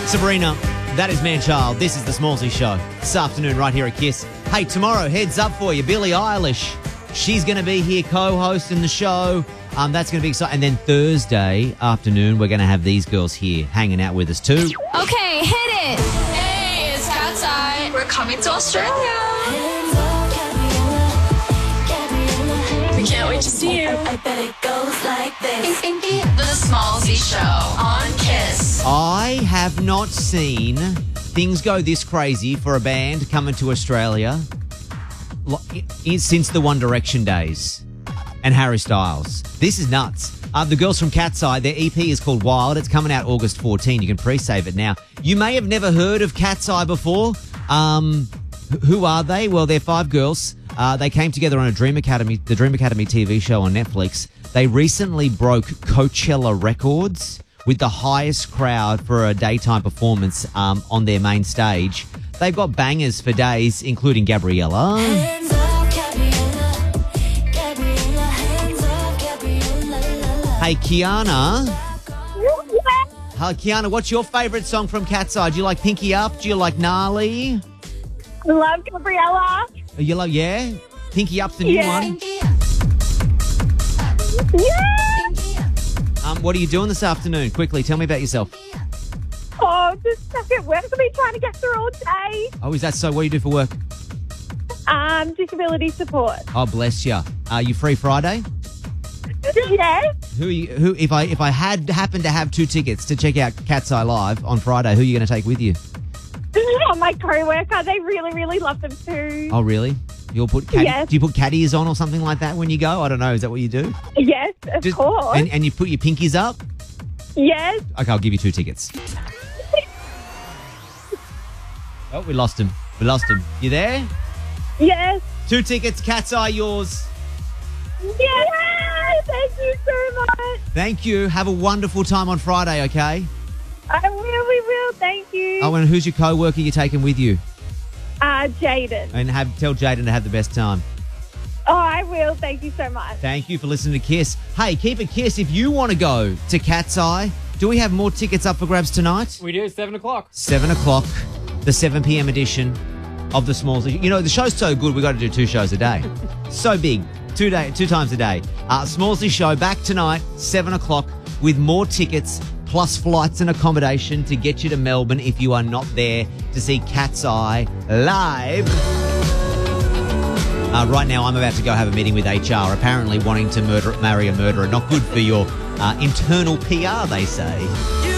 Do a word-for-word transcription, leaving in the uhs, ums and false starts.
Sabrina, that is Man-Child. This is the Smallsy Show. This afternoon right here at Kiss. Hey, tomorrow, heads up for you, Billie Eilish. She's going to be here co-hosting the show. Um, that's going to be exciting. And then Thursday afternoon, we're going to have these girls here hanging out with us too. Okay, hit it. Hey, it's Cat's Eye. We're coming to Australia. We can't wait to see you. I bet it goes like this. The Smallsy Show on Kiss. I have not seen things go this crazy for a band coming to Australia since the One Direction days and Harry Styles. This is nuts. Uh, the girls from Cat's Eye, their E P is called Wild. It's coming out August fourteenth. You can pre-save it now. You may have never heard of Cat's Eye before. Um, who are they? Well, they're five girls. Uh, they came together on a Dream Academy, the Dream Academy T V show on Netflix. They recently broke Coachella records with the highest crowd for a daytime performance um, on their main stage. They've got bangers for days, including Gabriella. Hands up, Gabriella. Gabriella, hands up, Gabriella. Hey, Kiana. Hi, Kiana, what's your favourite song from Cat's Eye? Do you like Pinky Up? Do you like Gnarly? Love Gabriella. Oh, you love, yeah? Pinky Up's the new Yeah. one. Yeah. Um, what are you doing this afternoon? Quickly, tell me about yourself. Oh, just stuck at work. I've been trying to get through all day. Oh, is that so? What do you do for work? Um, disability support. Oh, bless you. Are you free Friday? Yes. Who are you, who? If I if I had happened to have two tickets to check out Cat's Eye Live on Friday, who are you going to take with you? Oh, my co-worker. They really, really love them too. Oh, really? You'll put caddy, Yes. Do you put caddies on or something like that when you go? I don't know. Is that what you do? Yes, of Just- course. And, and you put your pinkies up? Yes. Okay, I'll give you two tickets. Oh, we lost him. We lost him. You there? Yes. Two tickets, Cat's Eye, yours. Yes. Thank you so much. Thank you. Have a wonderful time on Friday, okay? I will, we will. Thank you. Oh, and who's your co-worker you're taking with you? Uh, Jaden. And have tell Jaden to have the best time. Oh, I will. Thank you so much. Thank you for listening to Kiss. Hey, keep it Kiss if you want to go to Cat's Eye. Do we have more tickets up for grabs tonight? We do, seven o'clock. seven o'clock, the seven p.m. edition of the Smalls. You know, the show's so good, we've got to do two shows a day. So big. Two day, two times a day. Uh, Smallsy Show back tonight, seven o'clock, with more tickets, plus flights and accommodation to get you to Melbourne if you are not there to see Cat's Eye live. Uh, right now, I'm about to go have a meeting with H R, apparently wanting to murder, marry a murderer. Not good for your uh, internal P R, they say.